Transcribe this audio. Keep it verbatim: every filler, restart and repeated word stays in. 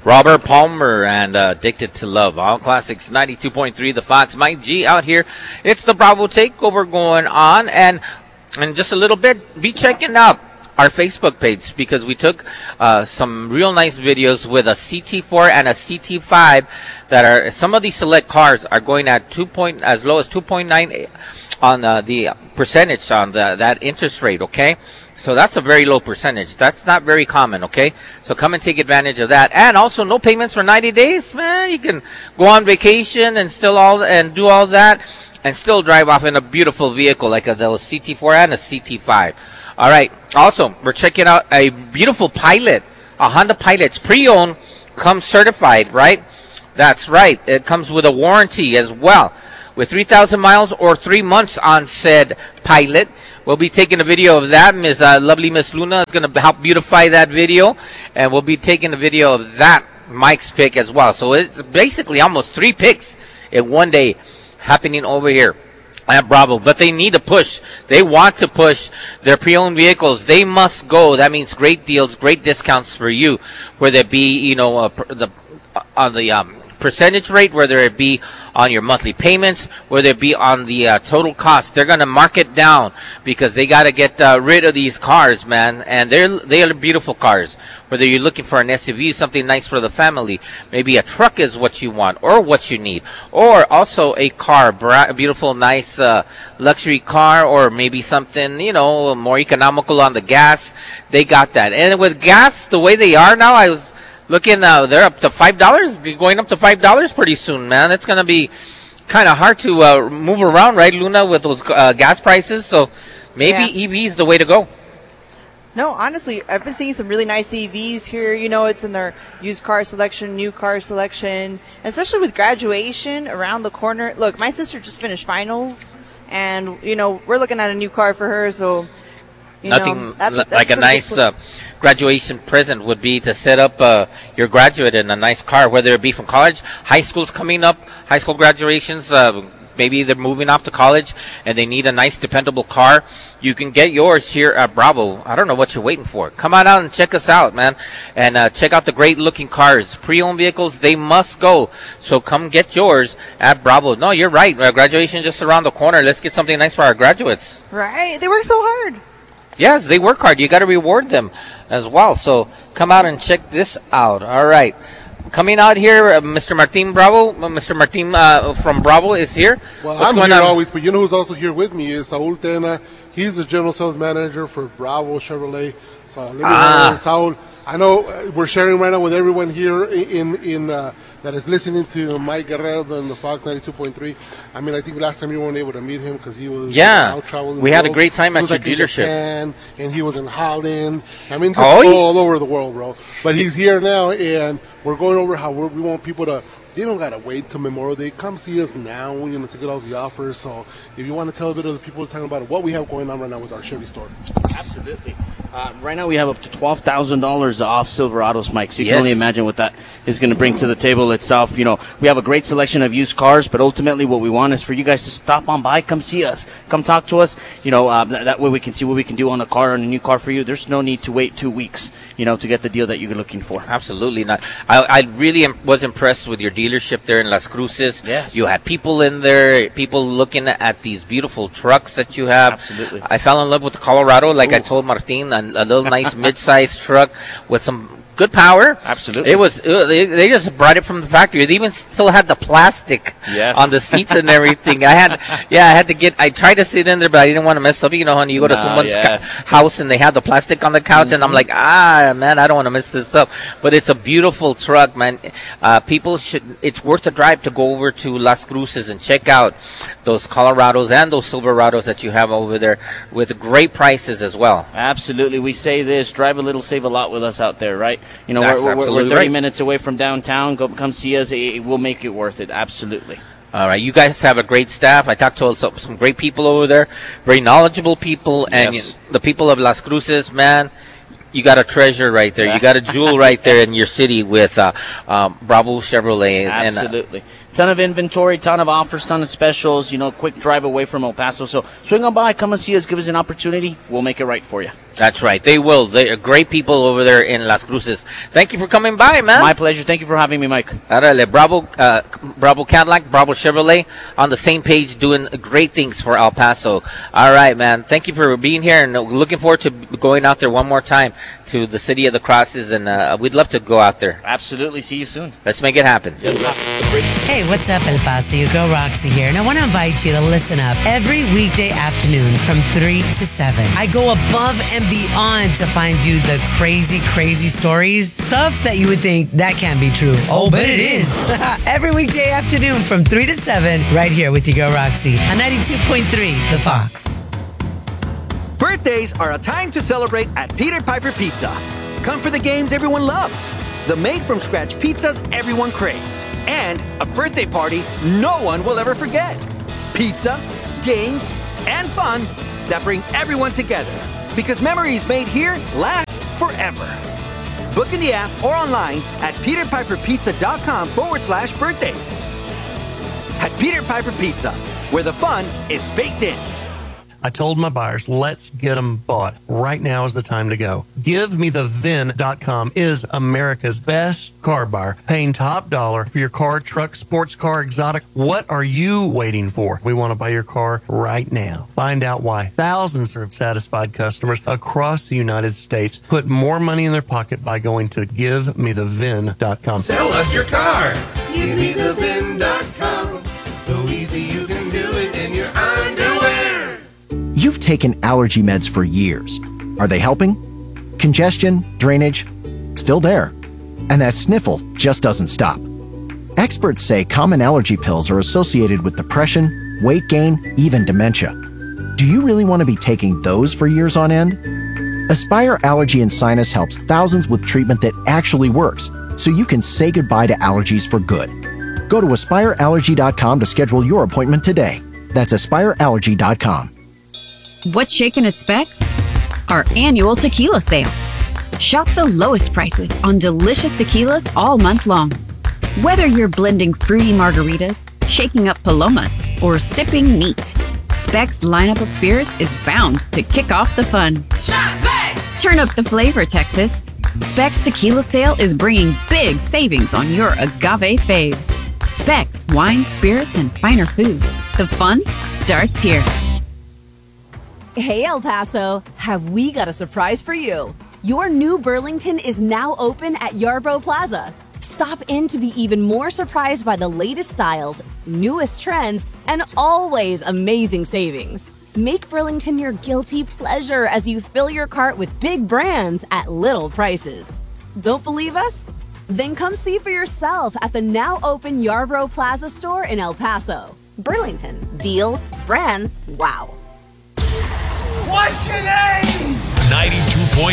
Robert Palmer and uh, Addicted to Love. All Classics ninety-two point three, The Fox. Mike G out here. It's the Bravo Takeover going on. And in just a little bit, be checking out our Facebook page, because we took uh, some real nice videos with a C T four and a C T five that are, some of these select cars are going at two point, as low as two point nine on uh, the percentage on the, that interest rate, okay? So that's a very low percentage. That's not very common, okay? So come and take advantage of that. And also no payments for ninety days, man. You can go on vacation and still all and do all that and still drive off in a beautiful vehicle like a those C T four and a C T five. All right. Also, we're checking out a beautiful Pilot, a Honda Pilot. It's pre-owned, comes certified, right? That's right. It comes with a warranty as well, with three thousand miles or three months on said Pilot. We'll be taking a video of that. Miss uh, lovely Miss Luna is going to help beautify that video, and we'll be taking a video of that Mike's pick as well. So it's basically almost three picks in one day happening over here at Bravo. But they need to push. They want to push their pre-owned vehicles. They must go. That means great deals, great discounts for you, whether it be, you know, uh, the on the um, percentage rate, whether it be on your monthly payments, whether it be on the uh, total cost. They're going to mark it down because they got to get uh, rid of these cars, man. And they're they are beautiful cars. Whether you're looking for an S U V, something nice for the family, maybe a truck is what you want or what you need, or also a car, a beautiful, nice uh, luxury car, or maybe something, you know, more economical on the gas. They got that. And with gas, the way they are now, I was looking, uh, they're up to five dollars, going up to five dollars pretty soon, man. It's going to be kind of hard to uh, move around, right, Luna, with those uh, gas prices? So maybe yeah. E V is the way to go. No, honestly, I've been seeing some really nice E Vs here. You know, it's in their used car selection, new car selection, especially with graduation around the corner. Look, my sister just finished finals, and, you know, we're looking at a new car for her, so... You Nothing know, that's, that's like a nice uh, graduation present would be to set up uh, your graduate in a nice car, whether it be from college, high school's coming up, high school graduations, uh, maybe they're moving off to college and they need a nice, dependable car. You can get yours here at Bravo. I don't know what you're waiting for. Come on out and check us out, man, and uh, check out the great-looking cars. Pre-owned vehicles, they must go. So come get yours at Bravo. No, you're right. Uh, graduation just around the corner. Let's get something nice for our graduates. Right. They work so hard. Yes, they work hard. You got to reward them as well. So come out and check this out. All right. Coming out here, uh, Mister Martin Bravo. Uh, Mister Martin uh, from Bravo is here. Well, What's I'm going here on? always, but you know who's also here with me is Saul Tena. He's the general sales manager for Bravo Chevrolet. So, let me Ah. know, Saul, I know uh, we're sharing right now with everyone here in in uh, that is listening to Mike Guerrero on the Fox ninety-two point three. I mean, I think last time you weren't able to meet him because he was Yeah. uh, out traveling. We the had a world. great time He at was, your like, in dealership. Japan, and he was in Holland. I mean, just Oh, yeah. all over the world, bro. But he's here now, and we're going over how we're, we want people to. They don't gotta wait till Memorial Day. Come see us now, you know, to get all the offers. So, if you want to tell a bit of the people talking about what we have going on right now with our Chevy store. Absolutely. Uh, right now we have up to twelve thousand dollars off Silverados, Mike. So you Yes. can only imagine what that is going to bring to the table itself. You know, we have a great selection of used cars, but ultimately what we want is for you guys to stop on by, come see us, come talk to us. You know, uh, th- that way we can see what we can do on a car, on a new car for you. There's no need to wait two weeks, you know, to get the deal that you're looking for. Absolutely not. I, I really am, was impressed with your dealership there in Las Cruces. Yes. You had people in there, people looking at these beautiful trucks that you have. Absolutely. I fell in love with the Colorado, like I Ooh. told Martin, a, a little nice mid-sized truck with some good power. Absolutely. It was, it, they, they just brought it from the factory. It even still had the plastic Yes. on the seats and everything. I had, yeah, I had to get, I tried to sit in there, but I didn't want to mess up. You know, honey, you go to No, someone's yes. ca- house and they have the plastic on the couch, and I'm like, ah, man, I don't want to mess this up. But it's a beautiful truck, man. Uh, people should, it's worth the drive to go over to Las Cruces and check out those Colorados and those Silverados that you have over there with great prices as well. Absolutely. We say this, drive a little, save a lot with us out there, right? You know, That's we're, we're, we're absolutely thirty right. minutes away from downtown. Go come see us. It, it will make it worth it. Absolutely. All right, you guys have a great staff. I talked to some, some great people over there, very knowledgeable people, and Yes. you, the people of Las Cruces, man, you got a treasure right there. You got a jewel right there in your city with uh, um, Bravo Chevrolet. And, uh, Absolutely. ton of inventory, ton of offers, ton of specials, you know, quick drive away from El Paso. So swing on by, come and see us, give us an opportunity. We'll make it right for you. That's right. They will. They are great people over there in Las Cruces. Thank you for coming by, man. My pleasure. Thank you for having me, Mike. Arale, Bravo, uh, Bravo Cadillac, Bravo Chevrolet on the same page doing great things for El Paso. All right, man. Thank you for being here, and looking forward to going out there one more time to the City of the Crosses, and uh, we'd love to go out there. Absolutely. See you soon. Let's make it happen. Yes, Hey, what's up, El Paso? Your girl Roxy here, and I want to invite you to listen up every weekday afternoon from three to seven. I go above and beyond to find you the crazy, crazy stories, stuff that you would think that can't be true. Oh, but it is. Every weekday afternoon from three to seven, right here with your girl Roxy on ninety-two point three, The Fox. Birthdays are a time to celebrate at Peter Piper Pizza. Come for the games everyone loves, the made-from-scratch pizzas everyone craves, and a birthday party no one will ever forget. Pizza, games, and fun that bring everyone together, because memories made here last forever. Book in the app or online at peterpiperpizza.com forward slash birthdays. At Peter Piper Pizza, where the fun is baked in. I told my buyers, let's get them bought. Right now is the time to go. Give Me The V I N dot com is America's best car buyer, paying top dollar for your car, truck, sports car, exotic. What are you waiting for? We want to buy your car right now. Find out why thousands of satisfied customers across the United States put more money in their pocket by going to Give Me The V I N dot com. Sell us your car. Give me the V I N dot com. So easy you can do it in your underwear. You've taken allergy meds for years. Are they helping? Congestion, drainage, still there. And that sniffle just doesn't stop. Experts say common allergy pills are associated with depression, weight gain, even dementia. Do you really want to be taking those for years on end? Aspire Allergy and Sinus helps thousands with treatment that actually works, so you can say goodbye to allergies for good. Go to aspire allergy dot com to schedule your appointment today. That's aspire allergy dot com. What's shaking at Specs? Our annual tequila sale. Shop the lowest prices on delicious tequilas all month long. Whether you're blending fruity margaritas, shaking up palomas, or sipping neat, Specs' lineup of spirits is bound to kick off the fun. Shop Specs! Turn up the flavor, Texas. Specs Tequila Sale is bringing big savings on your agave faves. Specs Wine, Spirits, and Finer Foods. The fun starts here. Hey, El Paso, have we got a surprise for you? Your new Burlington is now open at Yarbrough Plaza. Stop in to be even more surprised by the latest styles, newest trends, and always amazing savings. Make Burlington your guilty pleasure as you fill your cart with big brands at little prices. Don't believe us? Then come see for yourself at the now open Yarbrough Plaza store in El Paso. Burlington. Deals, brands, wow.